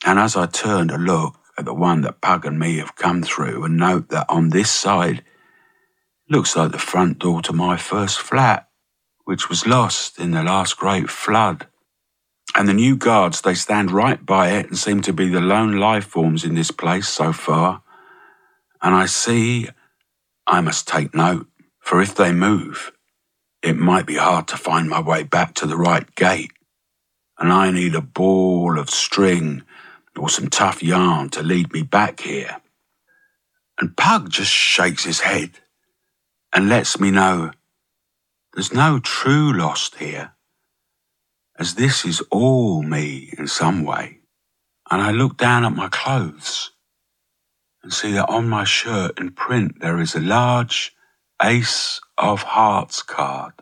And as I turned to look at the one that Pug and me have come through and note that on this side looks like the front door to my first flat, which was lost in the last great flood. And the new guards, they stand right by it and seem to be the lone life forms in this place so far. And I see I must take note, for if they move, it might be hard to find my way back to the right gate. And I need a ball of string or some tough yarn to lead me back here. And Pug just shakes his head and lets me know there's no true lost here, as this is all me in some way. And I look down at my clothes and see that on my shirt in print there is a large Ace of Hearts card.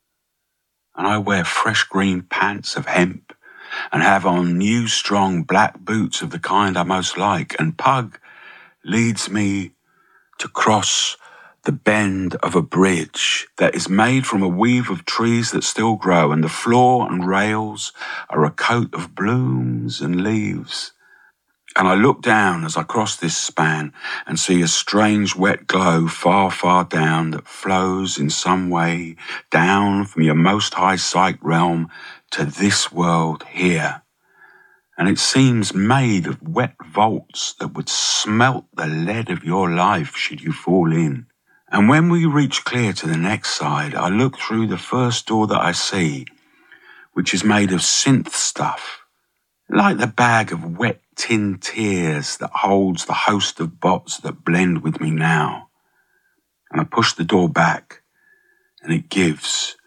And I wear fresh green pants of hemp and have on new strong black boots of the kind I most like. And Pug leads me to cross the bend of a bridge that is made from a weave of trees that still grow, and the floor and rails are a coat of blooms and leaves. And I look down as I cross this span and see a strange wet glow far, far down that flows in some way down from your most high sight realm to this world here. And it seems made of wet vaults that would smelt the lead of your life should you fall in. And when we reach clear to the next side, I look through the first door that I see, which is made of synth stuff, like the bag of wet tin tears that holds the host of bots that blend with me now. And I push the door back, and it gives.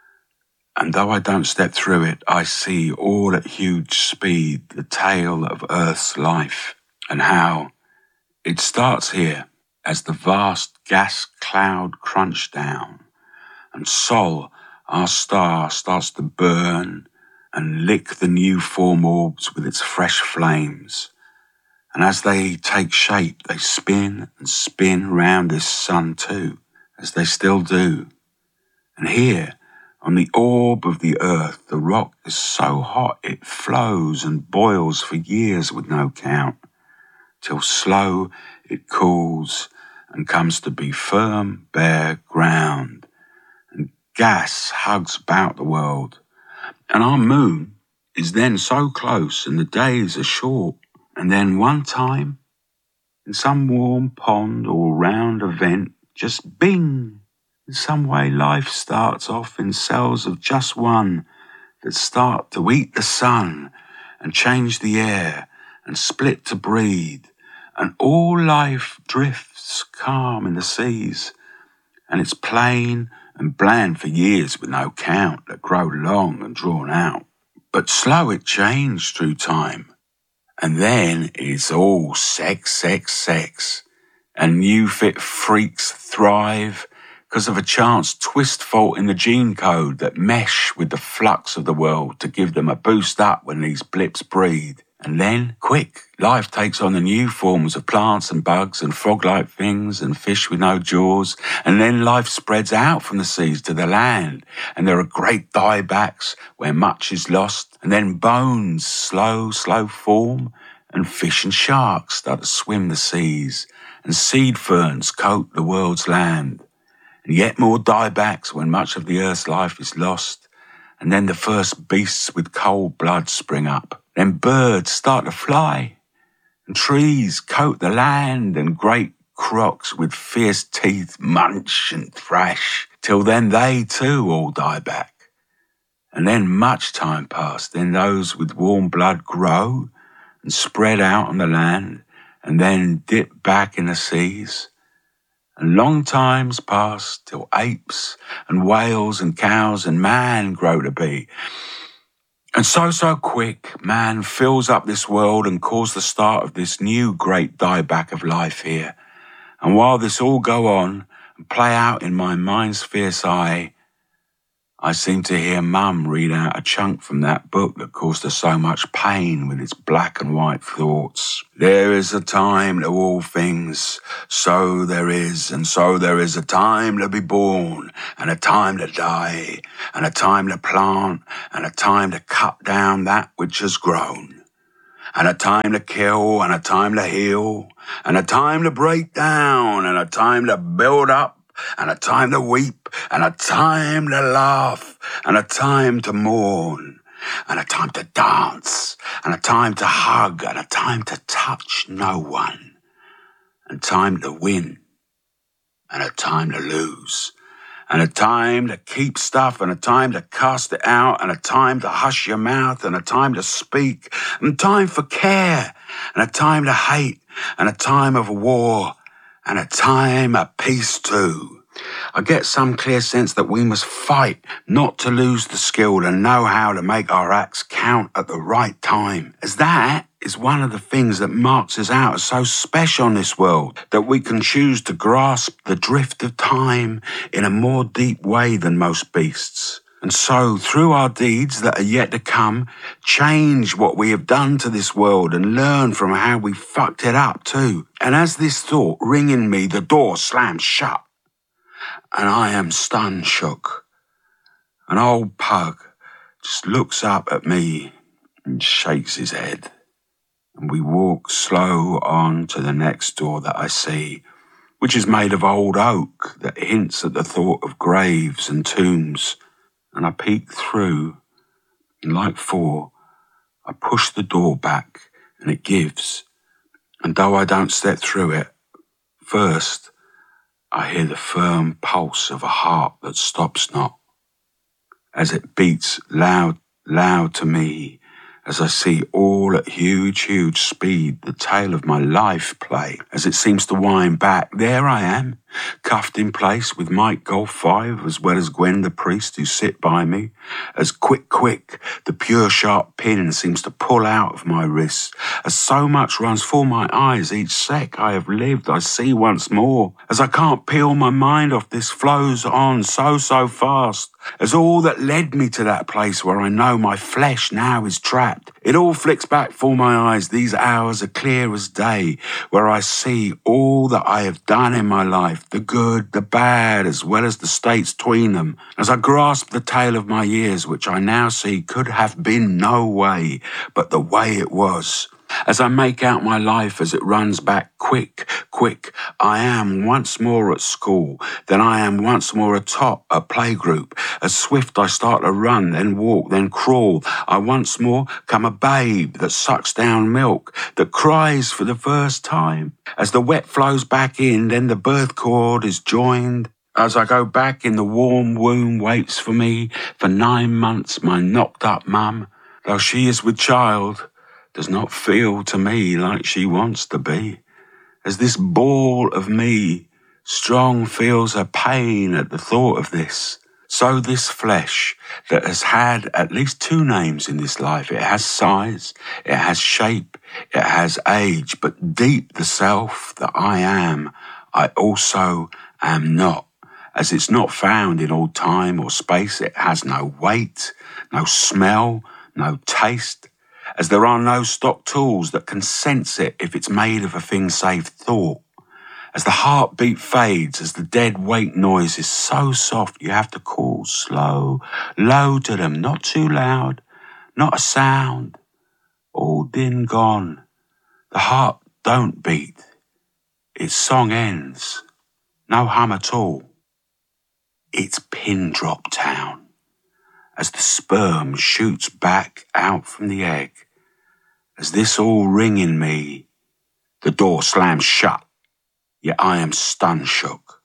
And though I don't step through it, I see all at huge speed the tale of Earth's life, and how it starts here as the vast gas cloud crunch down, and Sol, our star, starts to burn and lick the new form orbs with its fresh flames. And as they take shape, they spin and spin round this sun too, as they still do. And here, on the orb of the earth, the rock is so hot it flows and boils for years with no count, till slow it cools and comes to be firm, bare ground. And gas hugs about the world. And our moon is then so close and the days are short. And then one time, in some warm pond or round event, just bing! In some way life starts off in cells of just one that start to eat the sun and change the air and split to breed. And all life drifts calm in the seas. And it's plain and bland for years with no count that grow long and drawn out. But slow it changed through time. And then it's all sex, sex, sex. And new fit freaks thrive because of a chance twist fault in the gene code that mesh with the flux of the world to give them a boost up when these blips breed. And then, quick, life takes on the new forms of plants and bugs and frog-like things and fish with no jaws. And then life spreads out from the seas to the land. And there are great diebacks where much is lost. And then bones slow form. And fish and sharks start to swim the seas. And seed ferns coat the world's land. And yet more diebacks when much of the earth's life is lost. And then the first beasts with cold blood spring up. Then birds start to fly, and trees coat the land, and great crocs with fierce teeth munch and thrash, till then they too all die back. And then much time passed, then those with warm blood grow and spread out on the land, and then dip back in the seas. And long times pass till apes and whales and cows and man grow to be. And so quick, man fills up this world and calls the start of this new great dieback of life here. And while this all go on and play out in my mind's fierce eye, I seem to hear Mum read out a chunk from that book that caused her so much pain with its black and white thoughts. There is a time to all things, so there is, and so there is a time to be born, and a time to die, and a time to plant, and a time to cut down that which has grown. and a time to kill, and a time to heal, and a time to break down, and a time to build up, and a time to weep, and a time to laugh, and a time to mourn, and a time to dance, and a time to hug, and a time to touch no one, and time to win, and a time to lose, and a time to keep stuff, and a time to cast it out, and a time to hush your mouth, and a time to speak, and time for care, and a time to hate, and a time of war, and a time of peace too. I get some clear sense that we must fight not to lose the skill and know how to make our acts count at the right time, as that is one of the things that marks us out as so special in this world, that we can choose to grasp the drift of time in a more deep way than most beasts. And so, through our deeds that are yet to come, change what we have done to this world and learn from how we fucked it up too. And as this thought ring in me, the door slams shut, and I am stun shook. An old pug just looks up at me and shakes his head. And we walk slow on to the next door that I see, which is made of old oak that hints at the thought of graves and tombs. And I peek through, and like four, I push the door back, and it gives. And though I don't step through it, first I hear the firm pulse of a heart that stops not, as it beats loud, loud to me, as I see all at huge, huge speed the tale of my life play, as it seems to wind back. There I am, cuffed in place with Mike Golf 5, as well as Gwen the priest who sit by me, as quick, the pure sharp pin seems to pull out of my wrist, as so much runs for my eyes each sec I have lived I see once more, as I can't peel my mind off, this flows on so fast, as all that led me to that place where I know my flesh now is trapped. It all flicks back for my eyes, these hours are clear as day, where I see all that I have done in my life, the good, the bad, as well as the states tween them, as I grasp the tale of my years, which I now see could have been no way but the way it was. As I make out my life as it runs back quick, I am once more at school, then I am once more atop a playgroup. As swift I start to run, then walk, then crawl, I once more come a babe that sucks down milk, that cries for the first time. As the wet flows back in, then the birth cord is joined. As I go back in, the warm womb waits for me. For 9 months my knocked up mum, though she is with child, does not feel to me like she wants to be. As this ball of me strong feels her pain at the thought of this, so this flesh that has had at least 2 names in this life, it has size, it has shape, it has age, but deep the self that I am, I also am not. As it's not found in all time or space, it has no weight, no smell, no taste, as there are no stock tools that can sense it if it's made of a thing save thought. As the heartbeat fades, as the dead weight noise is so soft you have to call slow, low to them, not too loud, not a sound, all din gone. The heart don't beat, its song ends, no hum at all. It's pin drop town. As the sperm shoots back out from the egg, as this all ring in me, the door slams shut, yet I am stun shook.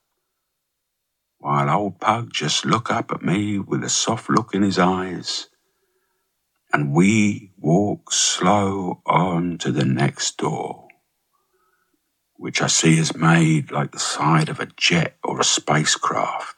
While old Pug just look up at me with a soft look in his eyes, and we walk slow on to the next door, which I see is made like the side of a jet or a spacecraft.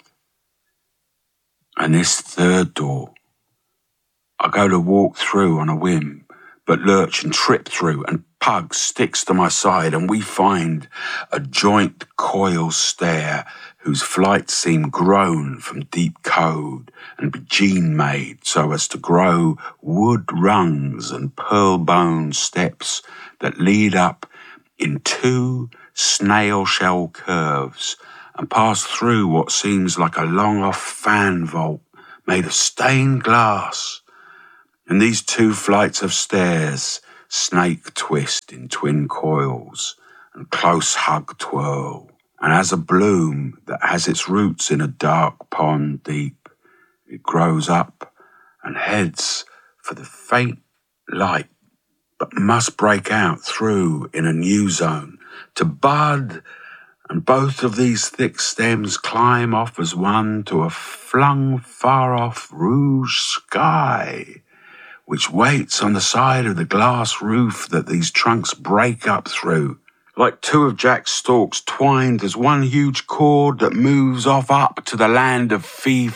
And this third door, I go to walk through on a whim, but lurch and trip through, and Pug sticks to my side, and we find a joint coil stair whose flights seem grown from deep code and be gene-made so as to grow wood rungs and pearl-bone steps that lead up in 2 snail-shell curves and pass through what seems like a long-off fan vault made of stained glass. And these 2 flights of stairs snake twist in twin coils, and close hug twirl. And as a bloom that has its roots in a dark pond deep, it grows up and heads for the faint light, but must break out through in a new zone to bud. And both of these thick stems climb off as one to a flung far-off rouge sky, which waits on the side of the glass roof that these trunks break up through, like two of Jack's stalks twined as one huge cord that moves off up to the land of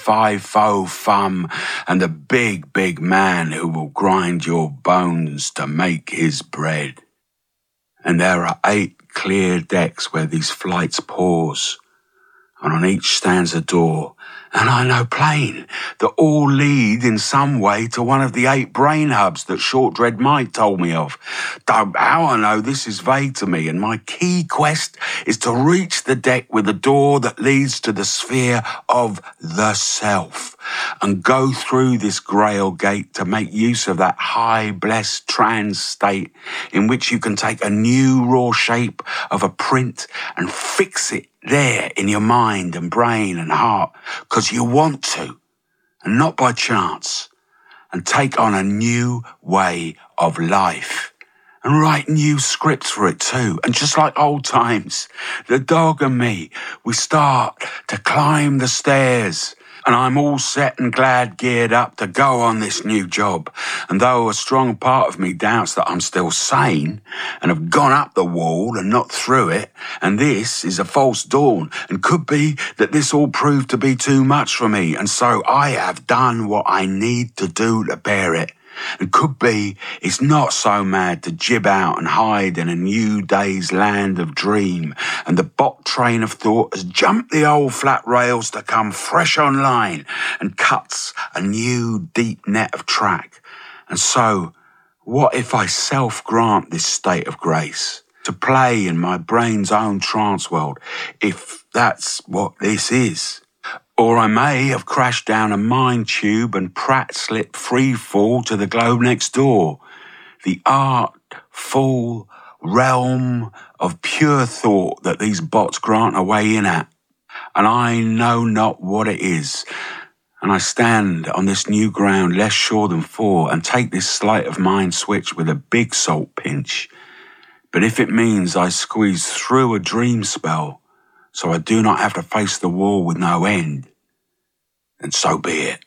fee-fi-fo-fum and the big, big man who will grind your bones to make his bread. And there are 8 clear decks where these flights pause, and on each stands a door, and I know plain that all lead in some way to one of the 8 brain hubs that Shortdread Mike told me of. Though how I know this is vague to me, and my key quest is to reach the deck with a door that leads to the sphere of the self, and go through this grail gate to make use of that high, blessed trance state in which you can take a new raw shape of a print and fix it there in your mind and brain and heart, because you want to, and not by chance, and take on a new way of life, and write new scripts for it too. And just like old times, the dog and me, we start to climb the stairs, and I'm all set and glad geared up to go on this new job. And though a strong part of me doubts that I'm still sane and have gone up the wall and not through it, and this is a false dawn, and could be that this all proved to be too much for me, and so I have done what I need to do to bear it. And could be it's not so mad to jib out and hide in a new day's land of dream, and the bot train of thought has jumped the old flat rails to come fresh online and cuts a new deep net of track. And so, what if I self-grant this state of grace, to play in my brain's own trance world, if that's what this is? Or I may have crashed down a mind tube and slip free fall to the globe next door, the artful realm of pure thought that these bots grant a way in at. And I know not what it is. And I stand on this new ground less sure than before, and take this sleight of mind switch with a big salt pinch. But if it means I squeeze through a dream spell, so I do not have to face the wall with no end, then so be it.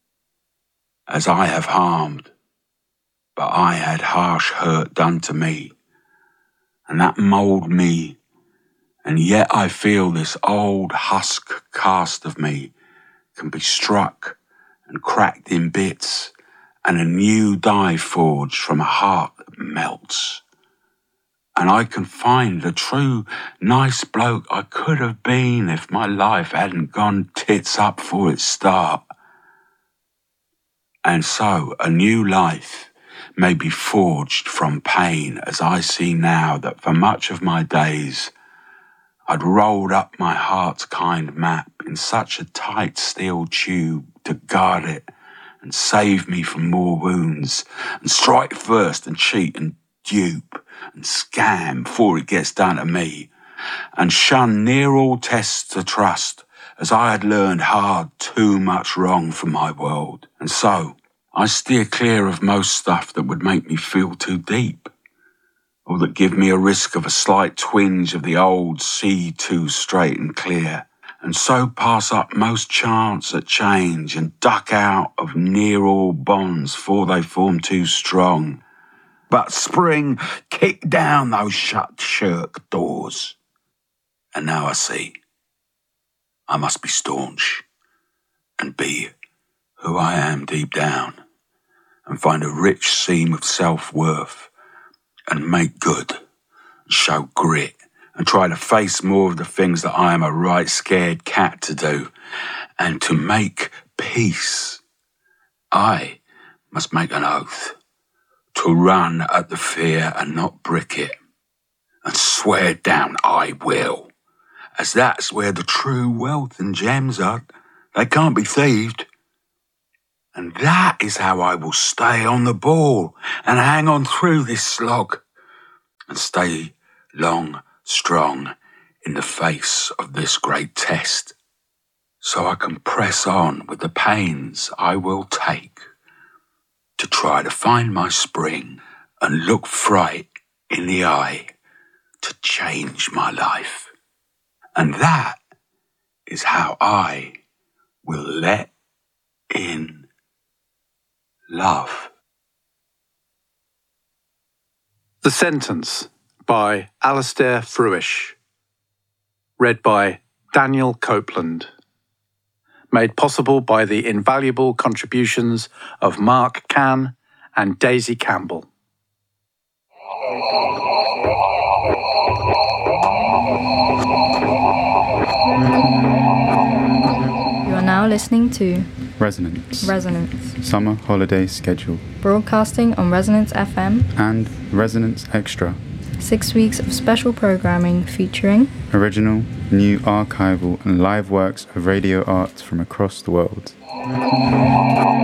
As I have harmed, but I had harsh hurt done to me, and that mould me, and yet I feel this old husk cast of me can be struck and cracked in bits, and a new die forged from a heart that melts. And I can find the true nice bloke I could have been if my life hadn't gone tits up for its start. And so a new life may be forged from pain, as I see now that for much of my days I'd rolled up my heart's kind map in such a tight steel tube to guard it and save me from more wounds, and strike first and cheat and dupe and scam before it gets done to me, and shun near all tests to trust, as I had learned hard too much wrong from my world. And so I steer clear of most stuff that would make me feel too deep, or that give me a risk of a slight twinge of the old sea too straight and clear, and so pass up most chance at change and duck out of near all bonds before they form too strong. But spring kicked down those shut shirk doors, and now I see I must be staunch and be who I am deep down, and find a rich seam of self-worth, and make good, and show grit, and try to face more of the things that I am a right scared cat to do, and to make peace. I must make an oath to run at the fear and not brick it, and swear down I will, as that's where the true wealth and gems are. They can't be thieved. And that is how I will stay on the ball and hang on through this slog and stay long, strong in the face of this great test, so I can press on with the pains I will take to try to find my spring and look fright in the eye to change my life. And that is how I will let in love. The Sentence by Alastair Fruish. Read by Daniel Copeland. Made possible by the invaluable contributions of Mark Cann and Daisy Campbell. You are now listening to Resonance. Summer Holiday Schedule. Broadcasting on Resonance FM And Resonance Extra. 6 weeks of special programming featuring Original, new archival and live works of radio art from across the world.